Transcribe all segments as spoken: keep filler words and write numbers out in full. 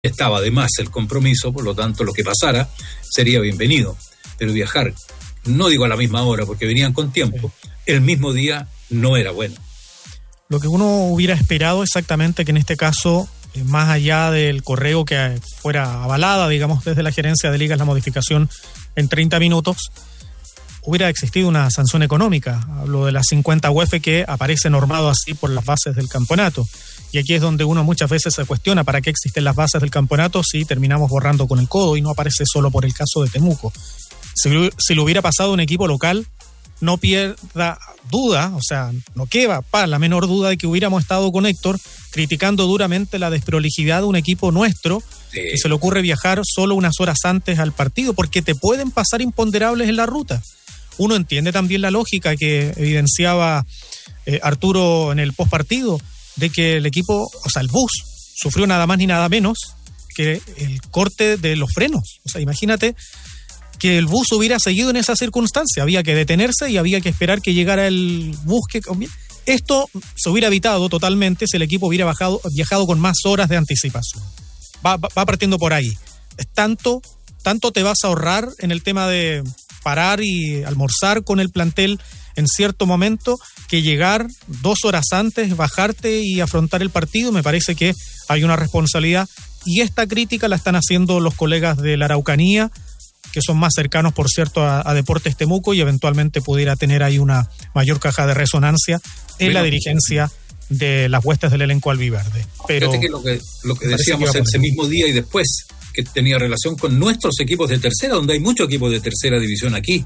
estaba de más el compromiso, por lo tanto lo que pasara sería bienvenido. Pero viajar, no digo a la misma hora porque venían con tiempo, sí. El mismo día no era bueno. Lo que uno hubiera esperado exactamente que en este caso, más allá del correo que fuera avalada, digamos, desde la gerencia de ligas la modificación en treinta minutos, hubiera existido una sanción económica. Hablo de las cincuenta U F que aparece normado así por las bases del campeonato. Y aquí es donde uno muchas veces se cuestiona para qué existen las bases del campeonato si terminamos borrando con el codo y no aparece solo por el caso de Temuco. Si, si lo hubiera pasado a un equipo local, no pierda duda, o sea, no queda para la menor duda de que hubiéramos estado con Héctor criticando duramente la desprolijidad de un equipo nuestro, sí. Que se le ocurre viajar solo unas horas antes al partido, porque te pueden pasar imponderables en la ruta. Uno entiende también la lógica que evidenciaba eh, Arturo en el postpartido, de que el equipo, o sea, el bus, sufrió nada más ni nada menos que el corte de los frenos. O sea, imagínate que el bus hubiera seguido en esa circunstancia. Había que detenerse y había que esperar que llegara el bus. Que... Esto se hubiera evitado totalmente si el equipo hubiera bajado, viajado con más horas de anticipación. Va, va, va partiendo por ahí. Es tanto, tanto te vas a ahorrar en el tema de parar y almorzar con el plantel en cierto momento que llegar dos horas antes, bajarte y afrontar el partido. Me parece que hay una responsabilidad y esta crítica la están haciendo los colegas de la Araucanía, que son más cercanos, por cierto, a, a Deportes Temuco y eventualmente pudiera tener ahí una mayor caja de resonancia en bueno, la dirigencia de las huestes del elenco albiverde. Pero fíjate que lo que, lo que decíamos que ese mismo día y después, que tenía relación con nuestros equipos de tercera, donde hay muchos equipos de tercera división aquí.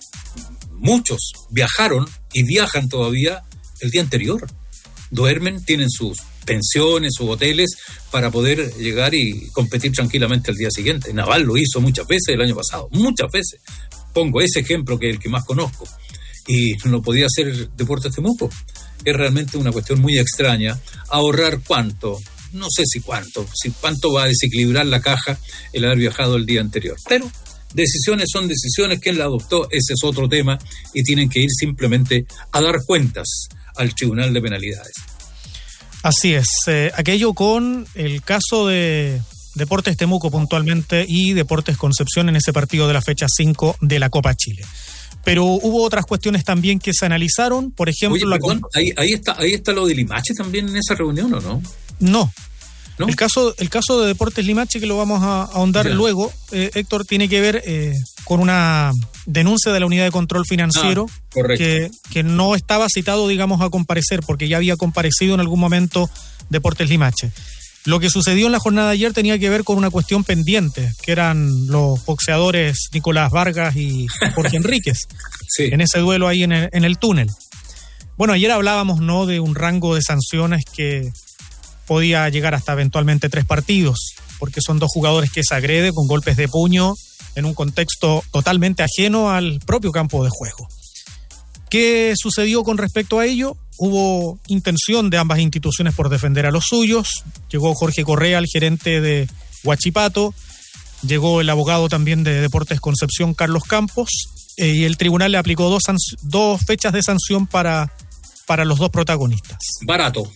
Muchos viajaron y viajan todavía el día anterior. Duermen, tienen sus pensiones, sus hoteles para poder llegar y competir tranquilamente el día siguiente. Naval lo hizo muchas veces el año pasado, muchas veces. Pongo ese ejemplo que es el que más conozco. Y no podía hacer Deportes Temuco. Es realmente una cuestión muy extraña. ¿Ahorrar cuánto? No sé si cuánto. Si cuánto va a desequilibrar la caja el haber viajado el día anterior. Pero decisiones son decisiones. ¿Quién la adoptó? Ese es otro tema. Y tienen que ir simplemente a dar cuentas al Tribunal de Penalidades. Así es. Eh, aquello con el caso de Deportes Temuco puntualmente y Deportes Concepción en ese partido de la fecha cinco de la Copa Chile. Pero hubo otras cuestiones también que se analizaron, por ejemplo... Oye, la perdón, ahí, ahí, está, ahí está lo de Limache también en esa reunión, ¿o no? No. ¿No? El caso, el caso de Deportes Limache, que lo vamos a ahondar ya. luego, eh, Héctor, tiene que ver eh, con una denuncia de la Unidad de Control Financiero ah, que, que no estaba citado, digamos, a comparecer, porque ya había comparecido en algún momento Deportes Limache. Lo que sucedió en la jornada de ayer tenía que ver con una cuestión pendiente, que eran los boxeadores Nicolás Vargas y Jorge Enríquez, sí. en ese duelo ahí en el, en el túnel. Bueno, ayer hablábamos, ¿no?, de un rango de sanciones que podía llegar hasta eventualmente tres partidos, porque son dos jugadores que se agreden con golpes de puño en un contexto totalmente ajeno al propio campo de juego. ¿Qué sucedió con respecto a ello? Hubo intención de ambas instituciones por defender a los suyos. Llegó Jorge Correa, el gerente de Huachipato. Llegó el abogado también de Deportes Concepción, Carlos Campos. Eh, y el tribunal le aplicó dos, sanc- dos fechas de sanción para, para los dos protagonistas. Barato.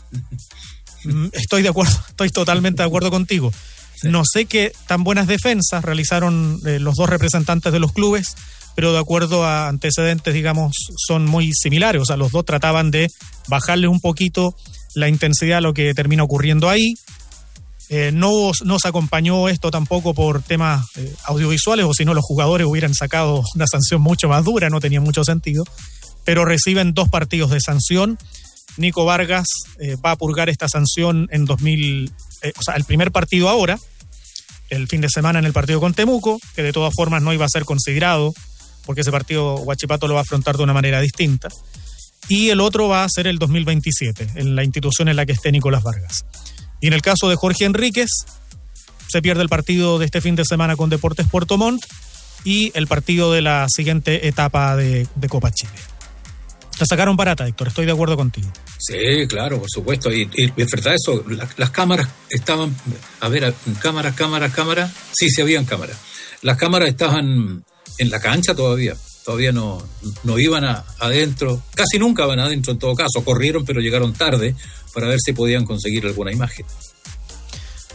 Estoy de acuerdo, estoy totalmente de acuerdo contigo. Sí. No sé qué tan buenas defensas realizaron eh, los dos representantes de los clubes, pero de acuerdo a antecedentes, digamos, son muy similares. O sea, los dos trataban de bajarle un poquito la intensidad a lo que termina ocurriendo ahí. Eh, no nos acompañó esto tampoco por temas eh, audiovisuales, o si no los jugadores hubieran sacado una sanción mucho más dura, no tenía mucho sentido. Pero reciben dos partidos de sanción. Nico Vargas eh, va a purgar esta sanción en dos mil, eh, o sea, el primer partido ahora, el fin de semana en el partido con Temuco, que de todas formas no iba a ser considerado, porque ese partido Huachipato lo va a afrontar de una manera distinta. Y el otro va a ser el dos mil veintisiete, en la institución en la que esté Nicolás Vargas. Y en el caso de Jorge Enríquez, se pierde el partido de este fin de semana con Deportes Puerto Montt y el partido de la siguiente etapa de, de Copa Chile. La sacaron barata, Héctor, estoy de acuerdo contigo. Sí, claro, por supuesto. Y, y es verdad eso, la, las cámaras estaban, a ver, cámaras, cámaras, cámaras. Sí, sí habían cámaras. Las cámaras estaban en la cancha todavía. Todavía no, no iban a, adentro. Casi nunca van adentro en todo caso. Corrieron, pero llegaron tarde para ver si podían conseguir alguna imagen.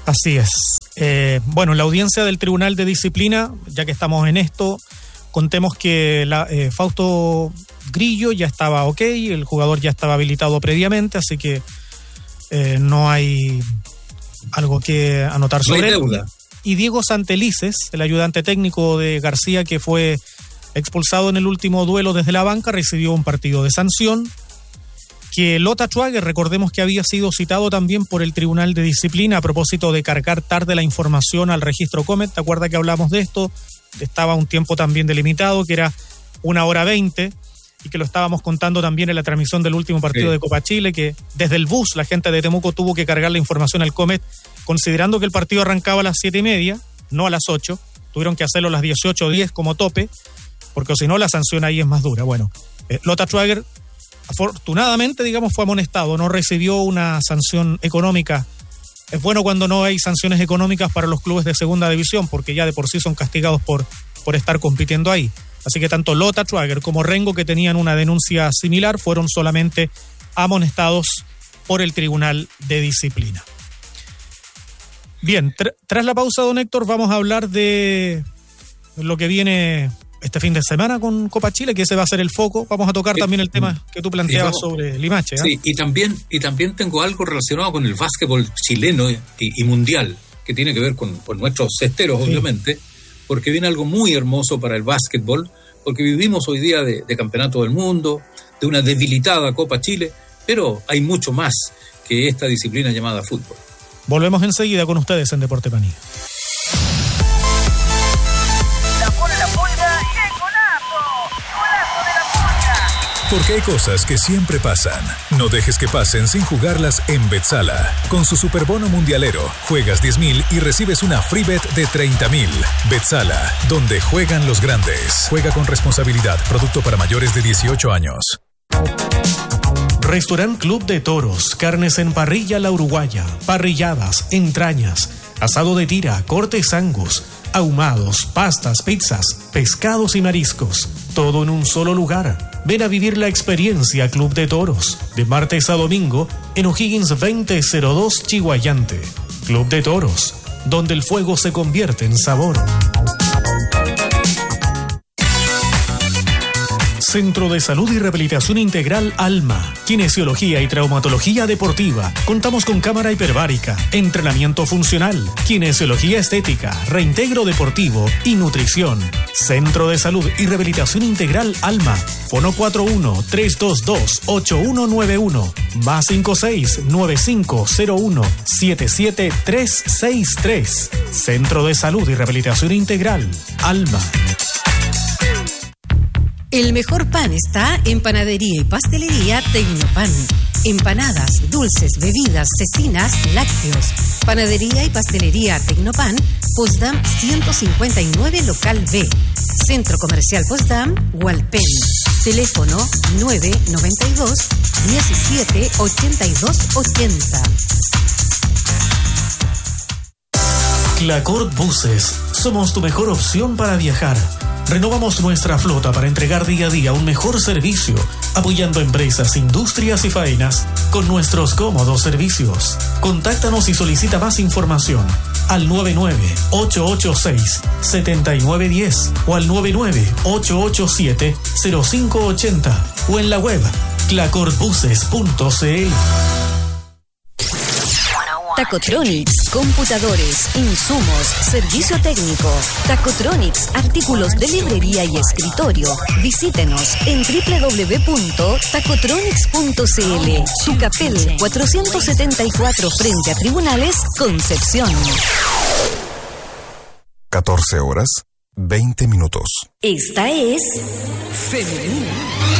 Así es. Eh, bueno, la audiencia del Tribunal de Disciplina, ya que estamos en esto, contemos que la, eh, Fausto Grillo ya estaba ok, el jugador ya estaba habilitado previamente, así que eh, no hay algo que anotar sobre no hay él. deuda. Y Diego Santelices, el ayudante técnico de García, que fue expulsado en el último duelo desde la banca, recibió un partido de sanción. Que Lota Schwager, recordemos que había sido citado también por el Tribunal de Disciplina a propósito de cargar tarde la información al registro Comet. ¿Te acuerdas que hablamos de esto? Estaba un tiempo también delimitado, que era una hora veinte, y que lo estábamos contando también en la transmisión del último partido sí. de Copa Chile, que desde el bus la gente de Temuco tuvo que cargar la información al Comet, considerando que el partido arrancaba a las siete y media, no a las ocho. Tuvieron que hacerlo a las dieciocho diez como tope, porque si no la sanción ahí es más dura. Bueno, eh, Lota Schwager afortunadamente, digamos, fue amonestado, no recibió una sanción económica. Es bueno cuando no hay sanciones económicas para los clubes de segunda división, porque ya de por sí son castigados por, por estar compitiendo ahí. Así que tanto Lota Schwager como Rengo, que tenían una denuncia similar, fueron solamente amonestados por el Tribunal de Disciplina. Bien, tr- tras la pausa, don Héctor, vamos a hablar de lo que viene este fin de semana con Copa Chile, que ese va a ser el foco. Vamos a tocar eh, también el tema que tú planteabas vamos, sobre Limache. ¿eh? Sí, y también, y también tengo algo relacionado con el básquetbol chileno y, y mundial, que tiene que ver con, con nuestros cesteros, sí. obviamente, porque viene algo muy hermoso para el básquetbol, porque vivimos hoy día de, de campeonato del mundo, de una debilitada Copa Chile, pero hay mucho más que esta disciplina llamada fútbol. Volvemos enseguida con ustedes en Deporte Manía. Porque hay cosas que siempre pasan. No dejes que pasen sin jugarlas en Betsala. Con su superbono mundialero, juegas diez mil y recibes una free bet de treinta mil. Betsala, donde juegan los grandes. Juega con responsabilidad. Producto para mayores de dieciocho años. Restaurant Club de Toros. Carnes en parrilla La Uruguaya. Parrilladas, entrañas, asado de tira, cortes angus, ahumados, pastas, pizzas, pescados y mariscos. Todo en un solo lugar. Ven a vivir la experiencia Club de Toros, de martes a domingo, en O'Higgins veinte cero dos Chihuayante. Club de Toros, donde el fuego se convierte en sabor. Centro de Salud y Rehabilitación Integral Alma, Kinesiología y Traumatología Deportiva. Contamos con cámara hiperbárica, entrenamiento funcional, kinesiología estética, reintegro deportivo y nutrición. Centro de Salud y Rehabilitación Integral Alma. Fono cuatro uno, tres dos dos, ocho uno nueve uno, más cinco seis, nueve cinco cero uno, siete siete tres seis tres. Centro de Salud y Rehabilitación Integral Alma. El mejor pan está en Panadería y Pastelería Tecnopan. Empanadas, dulces, bebidas, cecinas, lácteos. Panadería y Pastelería Tecnopan, Potsdam ciento cincuenta y nueve, Local B. Centro Comercial Potsdam, Hualpén. Teléfono nueve noventa y dos, diecisiete, ochenta y dos ochenta. Clacort Buses. Somos tu mejor opción para viajar. Renovamos nuestra flota para entregar día a día un mejor servicio, apoyando empresas, industrias y faenas con nuestros cómodos servicios. Contáctanos y solicita más información al nueve nueve, ocho ocho seis, siete nueve uno cero o al nueve nueve, ocho ocho siete, cero cinco ocho cero o en la web clacort buses punto c l. Tacotronics, computadores, insumos, servicio técnico. Tacotronics, artículos de librería y escritorio. Visítenos en doble u doble u doble u punto tacotronics punto c l. Tucapel cuatrocientos setenta y cuatro frente a Tribunales, Concepción. catorce horas, veinte minutos. Esta es Femenina.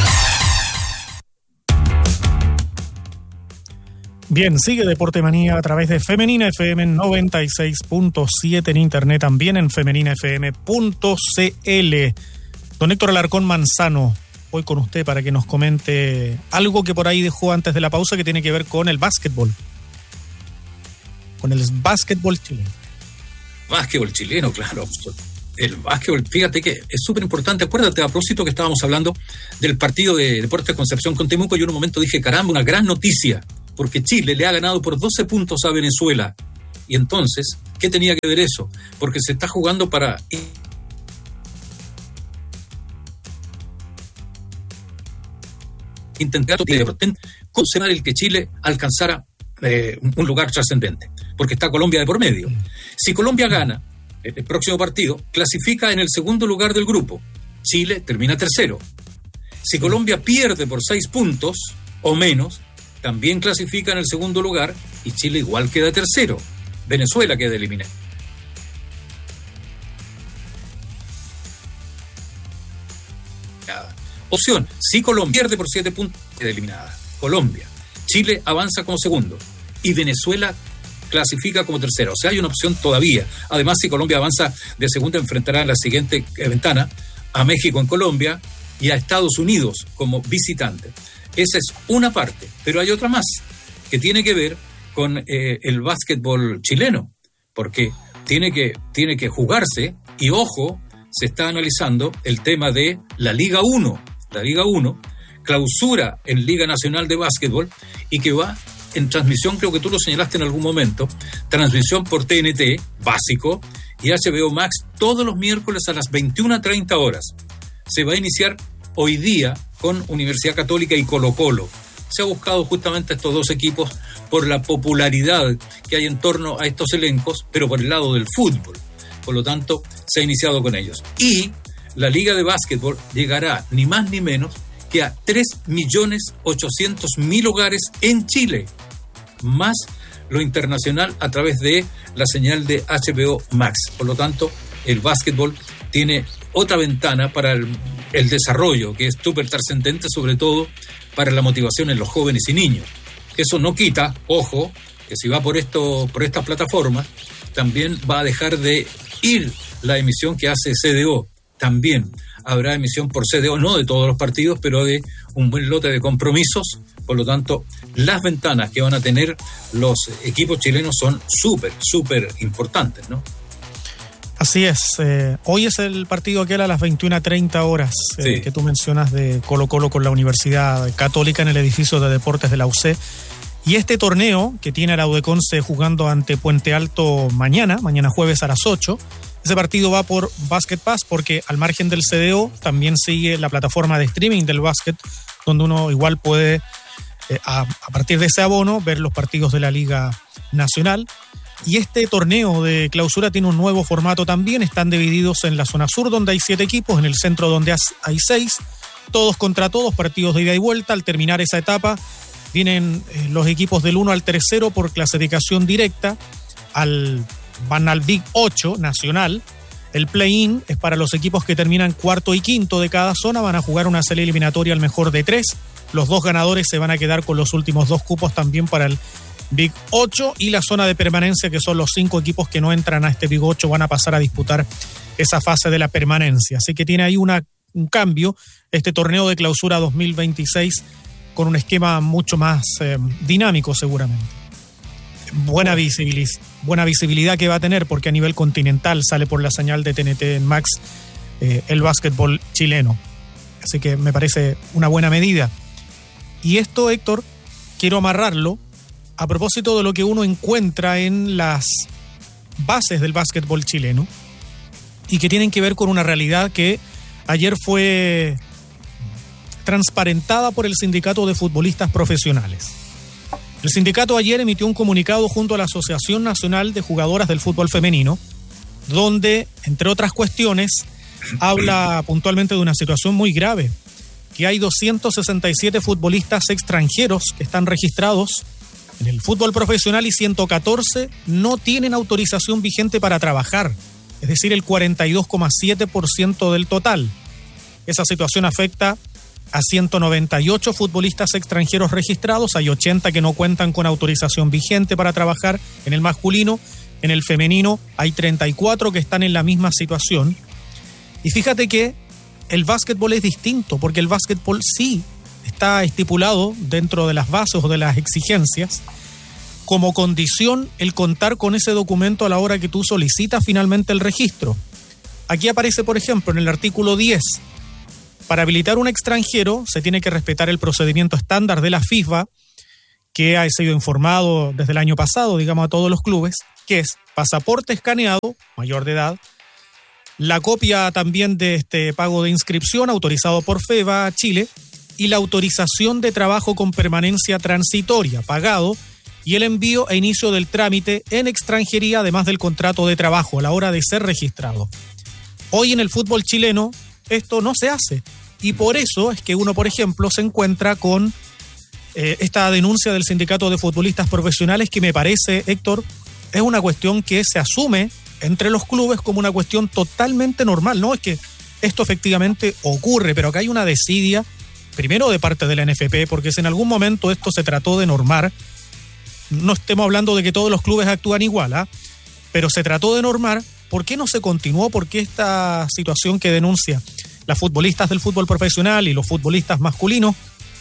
Bien, sigue Deporte Manía a través de Femenina F M noventa y seis punto siete en internet, también en femenina f m punto c l. Don Héctor Alarcón Manzano, voy con usted para que nos comente algo que por ahí dejó antes de la pausa que tiene que ver con el básquetbol. Con el básquetbol chileno. Básquetbol chileno, claro. El básquetbol, fíjate que es súper importante. Acuérdate, a propósito que estábamos hablando del partido de Deportes Concepción con Temuco, yo en un momento dije, caramba, una gran noticia, porque Chile le ha ganado por doce puntos a Venezuela. Y entonces, ¿qué tenía que ver eso? Porque se está jugando para intentar conseguir el que Chile alcanzara eh, un lugar trascendente, porque está Colombia de por medio. Si Colombia gana el próximo partido, clasifica en el segundo lugar del grupo. Chile termina tercero. Si Colombia pierde por seis puntos o menos, también clasifica en el segundo lugar y Chile igual queda tercero. Venezuela queda eliminada. Opción, si Colombia pierde por siete puntos, queda eliminada. Colombia. Chile avanza como segundo y Venezuela clasifica como tercera. O sea, hay una opción todavía. Además, si Colombia avanza de segunda, enfrentará en la siguiente ventana a México en Colombia y a Estados Unidos como visitante. Esa es una parte, pero hay otra más que tiene que ver con eh, el básquetbol chileno, porque tiene que, tiene que jugarse y, ojo, se está analizando el tema de la Liga uno. La Liga uno, clausura en Liga Nacional de Básquetbol y que va en transmisión, creo que tú lo señalaste en algún momento, transmisión por T N T, básico, y H B O Max todos los miércoles a las veintiuna treinta horas. Se va a iniciar hoy día con Universidad Católica y Colo-Colo. Se ha buscado justamente a estos dos equipos por la popularidad que hay en torno a estos elencos, pero por el lado del fútbol. Por lo tanto, se ha iniciado con ellos. Y la Liga de Básquetbol llegará ni más ni menos que a tres millones ochocientos mil hogares en Chile, más lo internacional a través de la señal de H B O Max. Por lo tanto, el básquetbol tiene otra ventana para el, el desarrollo, que es súper trascendente, sobre todo para la motivación en los jóvenes y niños. Eso no quita, ojo, que si va por esto, por estas plataformas, también va a dejar de ir la emisión que hace C D O. También habrá emisión por C D O, no de todos los partidos, pero de un buen lote de compromisos. Por lo tanto, las ventanas que van a tener los equipos chilenos son súper, súper importantes, ¿no? Así es. Eh, hoy es el partido aquel a las veintiuna treinta horas eh, sí. que tú mencionas de Colo-Colo con la Universidad Católica en el edificio de deportes de la U C. Y este torneo que tiene a la U D Conce jugando ante Puente Alto mañana, mañana jueves a las ocho, ese partido va por Basket Pass porque al margen del C D O también sigue la plataforma de streaming del básquet donde uno igual puede, eh, a, a partir de ese abono, ver los partidos de la Liga Nacional. Y este torneo de clausura tiene un nuevo formato también. Están divididos en la zona sur, donde hay siete equipos, en el centro, donde hay seis, todos contra todos, partidos de ida y vuelta. Al terminar esa etapa, vienen eh, los equipos del uno al tercero por clasificación directa, al, van al Big ocho nacional. El play-in es para los equipos que terminan cuarto y quinto de cada zona, van a jugar una serie eliminatoria al mejor de tres. Los dos ganadores se van a quedar con los últimos dos cupos también para el Big ocho, y la zona de permanencia, que son los cinco equipos que no entran a este Big ocho, van a pasar a disputar esa fase de la permanencia. Así que tiene ahí una, un cambio este torneo de clausura dos mil veintiséis con un esquema mucho más eh, dinámico seguramente. Buena visibilidad, buena visibilidad que va a tener porque a nivel continental sale por la señal de T N T en Max eh, el básquetbol chileno. Así que me parece una buena medida. Y esto, Héctor, quiero amarrarlo a propósito de lo que uno encuentra en las bases del básquetbol chileno y que tienen que ver con una realidad que ayer fue transparentada por el Sindicato de Futbolistas Profesionales. El sindicato ayer emitió un comunicado junto a la Asociación Nacional de Jugadoras del Fútbol Femenino, donde, entre otras cuestiones, habla puntualmente de una situación muy grave, que hay doscientos sesenta y siete futbolistas extranjeros que están registrados en el fútbol profesional y ciento catorce no tienen autorización vigente para trabajar, es decir, el cuarenta y dos coma siete por ciento del total. Esa situación afecta a ciento noventa y ocho futbolistas extranjeros registrados, hay ochenta que no cuentan con autorización vigente para trabajar en el masculino, en el femenino hay treinta y cuatro que están en la misma situación. Y fíjate que el básquetbol es distinto, porque el básquetbol sí está estipulado dentro de las bases o de las exigencias como condición el contar con ese documento a la hora que tú solicitas finalmente el registro. Aquí aparece, por ejemplo, en el artículo diez, para habilitar un extranjero se tiene que respetar el procedimiento estándar de la FIFA, que ha sido informado desde el año pasado, digamos, a todos los clubes, que es pasaporte escaneado, mayor de edad, la copia también de este pago de inscripción autorizado por FEBA Chile y la autorización de trabajo con permanencia transitoria, pagado, y el envío e inicio del trámite en extranjería, además del contrato de trabajo a la hora de ser registrado. Hoy en el fútbol chileno esto no se hace y por eso es que uno, por ejemplo, se encuentra con eh, esta denuncia del Sindicato de Futbolistas Profesionales que me parece, Héctor, es una cuestión que se asume entre los clubes como una cuestión totalmente normal. No es que esto efectivamente ocurre, pero acá hay una desidia, primero de parte de la N F P, porque si en algún momento esto se trató de normar, no estemos hablando de que todos los clubes actúan igual, ¿eh? Pero se trató de normar. ¿Por qué no se continuó? ¿Por qué esta situación que denuncia las futbolistas del fútbol profesional y los futbolistas masculinos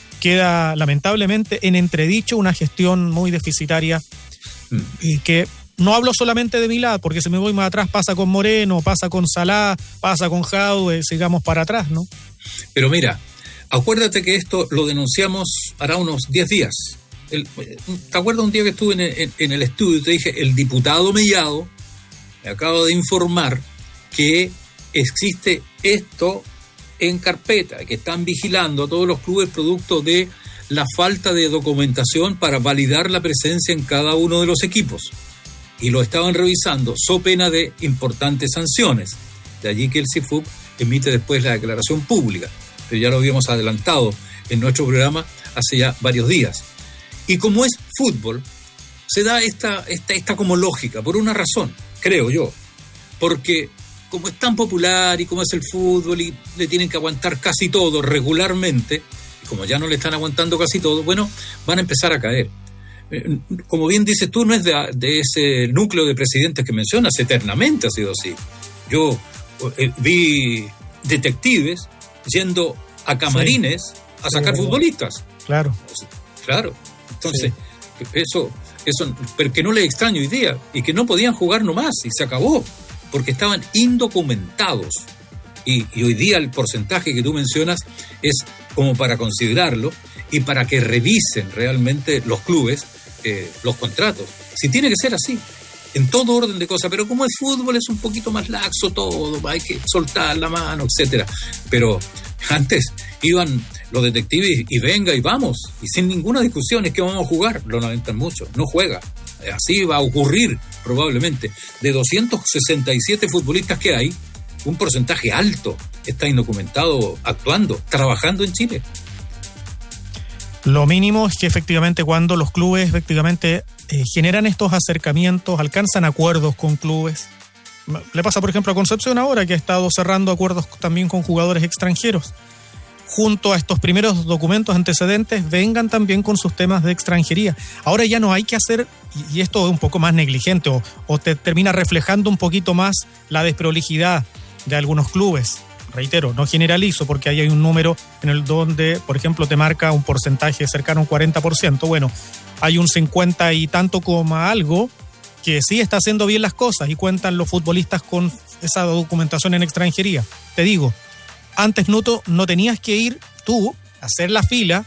queda lamentablemente en entredicho? Una gestión muy deficitaria mm. y que no hablo solamente de Milad, porque si me voy más atrás pasa con Moreno, pasa con Salá, pasa con Jadwe, sigamos para atrás, ¿no? Pero mira, acuérdate que esto lo denunciamos hará unos diez días. El, ¿te acuerdas un día que estuve en el, en el estudio y te dije, el diputado Mellado me acaba de informar que existe esto en carpeta, que están vigilando a todos los clubes producto de la falta de documentación para validar la presencia en cada uno de los equipos? Y lo estaban revisando, so pena de importantes sanciones. De allí que el C I F U P emite después la declaración pública, pero ya lo habíamos adelantado en nuestro programa hace ya varios días. Y como es fútbol, se da esta, esta, esta como lógica, por una razón, creo yo. Porque como es tan popular y como es el fútbol y le tienen que aguantar casi todo regularmente, y como ya no le están aguantando casi todo, bueno, van a empezar a caer. Como bien dices tú, no es de, de ese núcleo de presidentes que mencionas, eternamente ha sido así. Yo eh, vi detectives yendo a camarines sí. a sacar sí. futbolistas. Claro. Claro. Entonces, sí. eso, eso, pero que no les extraño hoy día, y que no podían jugar nomás, y se acabó, porque estaban indocumentados. Y, y hoy día el porcentaje que tú mencionas es como para considerarlo, y para que revisen realmente los clubes eh, los contratos. Si tiene que ser así, en todo orden de cosas, pero como el fútbol es un poquito más laxo todo, hay que soltar la mano, etcétera. Pero antes iban los detectives y venga y vamos, y sin ninguna discusión, es que vamos a jugar, lo lamentan mucho, no juega. Así va a ocurrir probablemente. De doscientos sesenta y siete futbolistas que hay, un porcentaje alto está indocumentado, actuando, trabajando en Chile. Lo mínimo es que efectivamente cuando los clubes efectivamente eh, generan estos acercamientos, alcanzan acuerdos con clubes. Le pasa, por ejemplo, a Concepción ahora, que ha estado cerrando acuerdos también con jugadores extranjeros. Junto a estos primeros documentos antecedentes, vengan también con sus temas de extranjería. Ahora ya no hay que hacer, y esto es un poco más negligente, o, o te termina reflejando un poquito más la desprolijidad de algunos clubes. Reitero, no generalizo, porque ahí hay un número en el donde, por ejemplo, te marca un porcentaje cercano a un cuarenta por ciento. Bueno, hay un cincuenta y tanto coma algo que sí está haciendo bien las cosas y cuentan los futbolistas con esa documentación en extranjería. Te digo, antes no, no tenías que ir tú a hacer la fila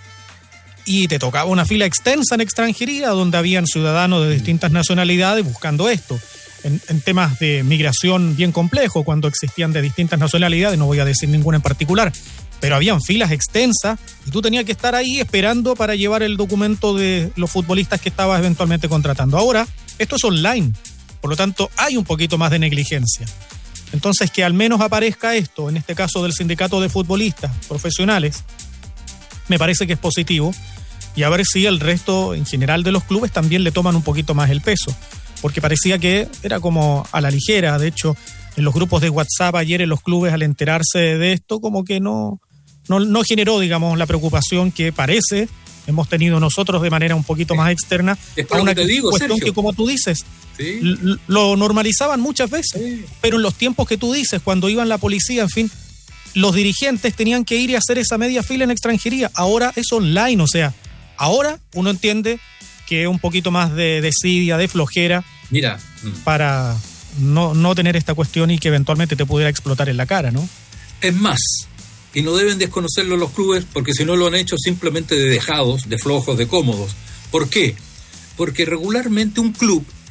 y te tocaba una fila extensa en extranjería donde habían ciudadanos de distintas nacionalidades buscando esto. En, en temas de migración bien complejo, cuando existían de distintas nacionalidades, no voy a decir ninguna en particular, pero habían filas extensas y tú tenías que estar ahí esperando para llevar el documento de los futbolistas que estabas eventualmente contratando. Ahora, esto es online, por lo tanto hay un poquito más de negligencia. Entonces, que al menos aparezca esto, en este caso del sindicato de futbolistas profesionales, me parece que es positivo, y a ver si el resto en general de los clubes también le toman un poquito más el peso, porque parecía que era como a la ligera. De hecho, en los grupos de WhatsApp ayer en los clubes, al enterarse de esto, como que no, no, no generó, digamos, la preocupación que parece hemos tenido nosotros de manera un poquito más externa. Es a una que te digo, cuestión Sergio, que, como tú dices, ¿sí? l- lo normalizaban muchas veces, sí. Pero en los tiempos que tú dices, cuando iban la policía, en fin, los dirigentes tenían que ir y hacer esa media fila en extranjería. Ahora es online, o sea, ahora uno entiende que un poquito más de desidia, de flojera, mira, para no, no tener esta cuestión y que eventualmente te pudiera explotar en la cara, ¿no? Es más, y no deben desconocerlo los clubes, porque si no lo han hecho simplemente de dejados, de flojos, de cómodos. ¿Por qué? Porque regularmente un club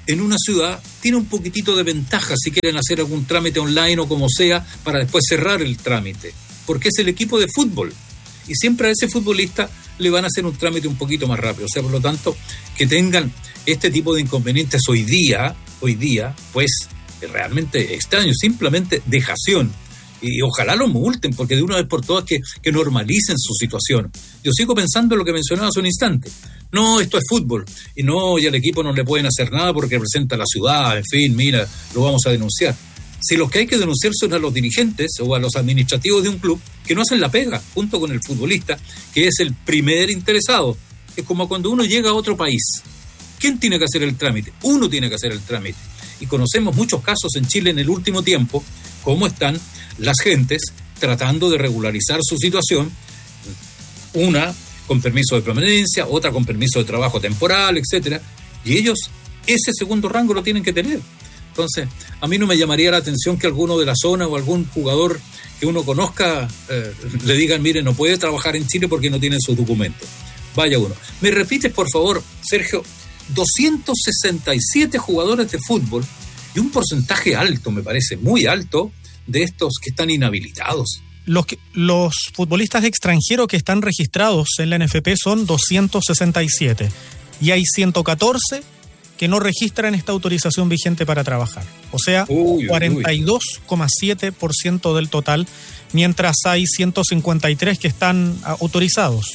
en una ciudad tiene un poquitito de ventaja si quieren hacer algún trámite online o como sea para después cerrar el trámite, porque es el equipo de fútbol y siempre a ese futbolista le van a hacer un trámite un poquito más rápido. O sea, por lo tanto, que tengan este tipo de inconvenientes hoy día, hoy día, pues es realmente extraño, simplemente dejación. Y ojalá lo multen, porque de una vez por todas que, que normalicen su situación. Yo sigo pensando en lo que mencionaba hace un instante. No, esto es fútbol. Y no, y al equipo no le pueden hacer nada porque representa a la ciudad. En fin, mira, lo vamos a denunciar. Si los que hay que denunciar son a los dirigentes o a los administrativos de un club que no hacen la pega, junto con el futbolista, que es el primer interesado. Es como cuando uno llega a otro país. ¿Quién tiene que hacer el trámite? Uno tiene que hacer el trámite. Y conocemos muchos casos en Chile en el último tiempo, cómo están las gentes tratando de regularizar su situación, una con permiso de permanencia, otra con permiso de trabajo temporal, etcétera, y ellos ese segundo rango lo tienen que tener. Entonces, a mí no me llamaría la atención que alguno de la zona o algún jugador que uno conozca eh, le digan, mire, no puede trabajar en Chile porque no tiene sus documentos. Vaya uno. ¿Me repites, por favor, Sergio? doscientos sesenta y siete jugadores de fútbol y un porcentaje alto, me parece, muy alto, de estos que están inhabilitados. Los, que, los futbolistas extranjeros que están registrados en la N F P son doscientos sesenta y siete y hay ciento catorce que no registran esta autorización vigente para trabajar. O sea, uy, cuarenta y dos coma siete por ciento del total, mientras hay ciento cincuenta y tres que están autorizados.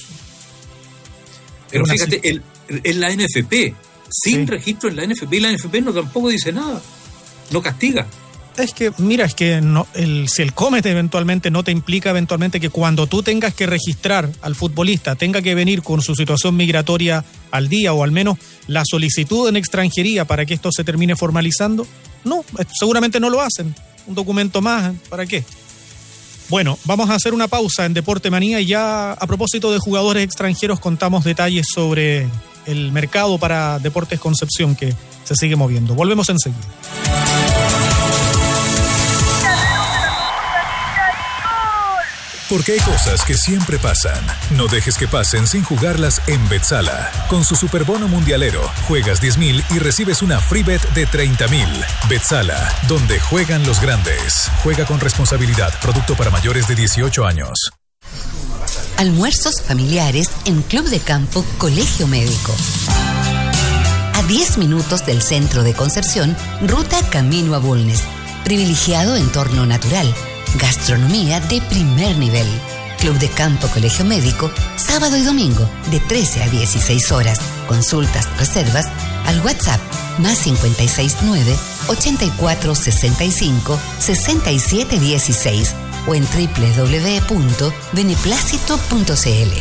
Pero fíjate, el, en la N F P, sin sí. registro en la N F P, y la N F P no tampoco dice nada, no castiga. Es que, mira, es que no, el, si el COMET eventualmente no te implica eventualmente que cuando tú tengas que registrar al futbolista tenga que venir con su situación migratoria al día o al menos la solicitud en extranjería para que esto se termine formalizando, no, seguramente no lo hacen. Un documento más, ¿para qué? Bueno, vamos a hacer una pausa en Deporte Manía y ya a propósito de jugadores extranjeros contamos detalles sobre el mercado para Deportes Concepción que se sigue moviendo. Volvemos enseguida. Porque hay cosas que siempre pasan. No dejes que pasen sin jugarlas en Betsala. Con su Superbono Mundialero, juegas diez mil y recibes una free bet de treinta mil. Betsala, donde juegan los grandes. Juega con responsabilidad. Producto para mayores de dieciocho años. Almuerzos familiares en Club de Campo Colegio Médico. A diez minutos del centro de Concepción, ruta camino a Bulnes. Privilegiado entorno natural. Gastronomía de primer nivel. Club de Campo Colegio Médico, sábado y domingo, de trece a dieciséis horas. Consultas, reservas, al WhatsApp, más cincuenta y seis nueve, ochenta y cuatro sesenta y cinco, sesenta y siete dieciséis o en doble u doble u doble u punto beneplácito punto c l.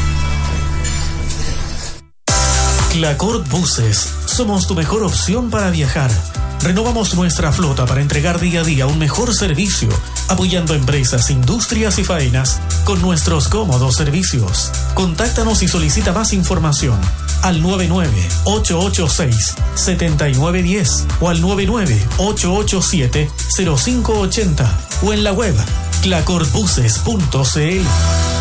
Clacort Buses. Somos tu mejor opción para viajar. Renovamos nuestra flota para entregar día a día un mejor servicio, apoyando empresas, industrias y faenas con nuestros cómodos servicios. Contáctanos y solicita más información al nueve nueve, ocho ocho seis, siete nueve uno cero o al nueve nueve, ocho ocho siete, cero cinco ocho cero o en la web clacort buses punto c l.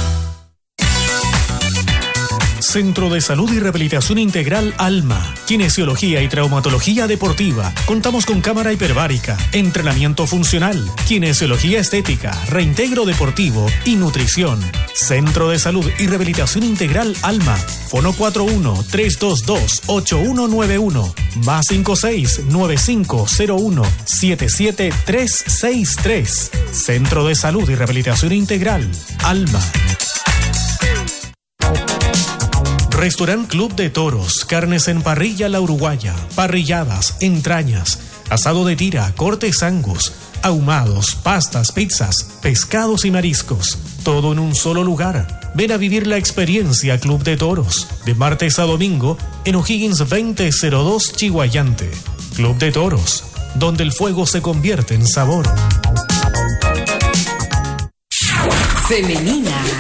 Centro de Salud y Rehabilitación Integral Alma, Kinesiología y Traumatología Deportiva. Contamos con cámara hiperbárica, entrenamiento funcional, kinesiología estética, reintegro deportivo y nutrición. Centro de Salud y Rehabilitación Integral Alma. Fono cuatro uno, tres dos dos, ocho uno nueve uno, más cinco seis, nueve cinco cero uno, siete siete tres seis tres. Centro de Salud y Rehabilitación Integral Alma. Restaurant Club de Toros, carnes en parrilla La Uruguaya, parrilladas, entrañas, asado de tira, cortes angus, ahumados, pastas, pizzas, pescados y mariscos. Todo en un solo lugar. Ven a vivir la experiencia Club de Toros, de martes a domingo, en O'Higgins veinte cero dos Chihuayante. Club de Toros, donde el fuego se convierte en sabor. Femenina.